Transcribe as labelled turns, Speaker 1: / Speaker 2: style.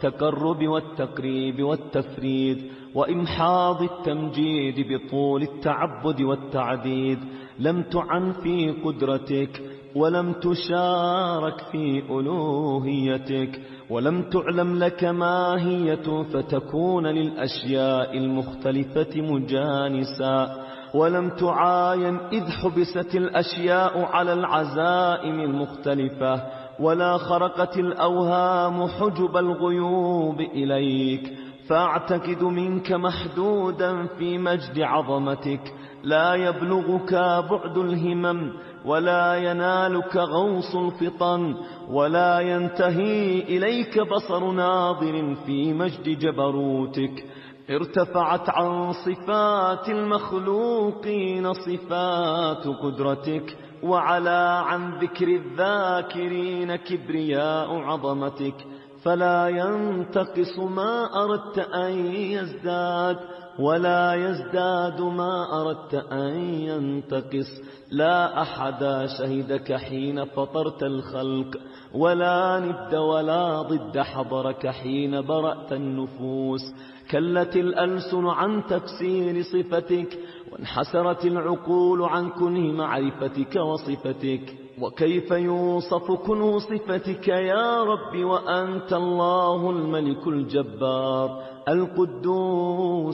Speaker 1: والتقرب والتقريب والتفريد وإمحاض التمجيد بطول التعبد والتعديد. لم تعن في قدرتك ولم تشارك في ألوهيتك ولم تعلم لك ماهية فتكون للأشياء المختلفة مجانسا، ولم تعاين إذ حبست الأشياء على العزائم المختلفة، ولا خرقت الأوهام حجب الغيوب إليك، فأعتقد منك محدودا في مجد عظمتك، لا يبلغك بعد الهمم ولا ينالك غوص الفطن، ولا ينتهي إليك بصر ناظر في مجد جبروتك. ارتفعت عن صفات المخلوقين صفات قدرتك، وعلى عن ذكر الذاكرين كبرياء عظمتك، فلا ينتقص ما أردت أن يزداد ولا يزداد ما أردت أن ينتقص. لا أحد شهدك حين فطرت الخلق، ولا ند ولا ضد حضرك حين برأت النفوس. كلت الألسن عن تفسير صفتك، وانحسرت العقول عن كنه معرفتك وصفتك. وكيف يوصف كنه صفتك يا رب وأنت الله الملك الجبار القدوس